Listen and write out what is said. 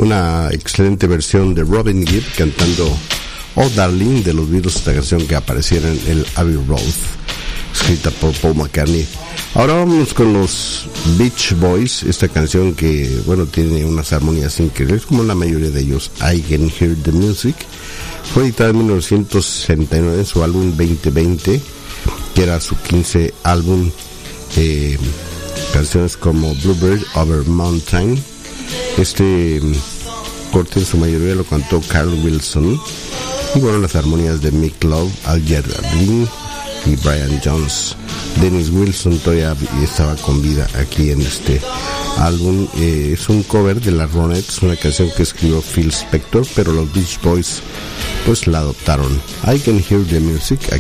una excelente versión de Robin Gibb cantando Oh Darling de los Beatles, esta canción que apareciera en el Abbey Road, escrita por Paul McCartney. Ahora vamos con los Beach Boys, esta canción que, bueno, tiene unas armonías increíbles, como la mayoría de ellos. I Can Hear the Music fue editada en 1969 en su álbum 2020, que era su 15 álbum. Canciones como Bluebird Over Mountain, este corte en su mayoría lo cantó Carl Wilson, y bueno, las armonías de Mick Love, Al Jardine y Brian Jones. Dennis Wilson todavía estaba con vida aquí en este álbum. Es un cover de las Ronettes, una canción que escribió Phil Spector, pero los Beach Boys pues la adoptaron. I Can Hear the Music, aquí